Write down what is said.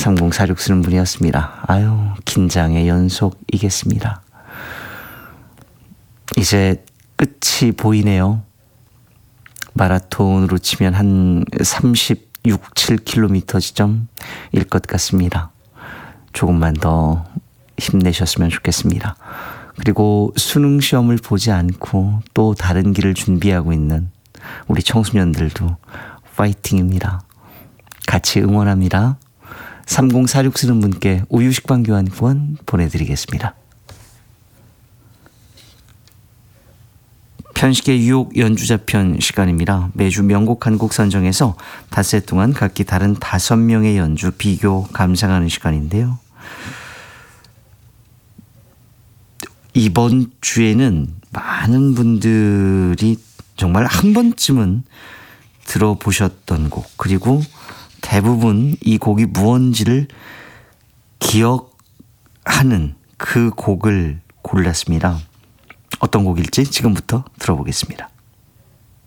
3046 쓰는 분이었습니다. 아유, 긴장의 연속이겠습니다. 이제 끝이 보이네요. 마라톤으로 치면 한 36, 7km 지점일 것 같습니다. 조금만 더 힘내셨으면 좋겠습니다. 그리고 수능 시험을 보지 않고 또 다른 길을 준비하고 있는 우리 청소년들도 파이팅입니다. 같이 응원합니다. 3046 쓰는 분께 우유 식빵 교환권 보내드리겠습니다. 편식의 유혹 연주자편 시간입니다. 매주 명곡 한 곡 선정해서 닷새 동안 각기 다른 5명의 연주 비교 감상하는 시간인데요. 이번 주에는 많은 분들이 정말 한 번쯤은 들어보셨던 곡, 그리고 대부분 이 곡이 무언지를 기억하는 그 곡을 골랐습니다. 어떤 곡일지 지금부터 들어보겠습니다.